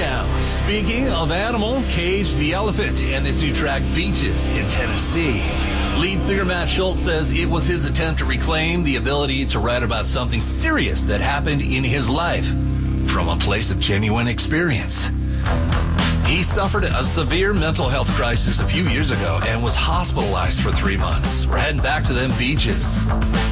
Now, speaking of animal, Cage the Elephant and his new track Beaches in Tennessee. Lead singer Matt Schultz says it was his attempt to reclaim the ability to write about something serious that happened in his life from a place of genuine experience. He suffered a severe mental health crisis a few years ago and was hospitalized for 3 months. We're heading back to them beaches.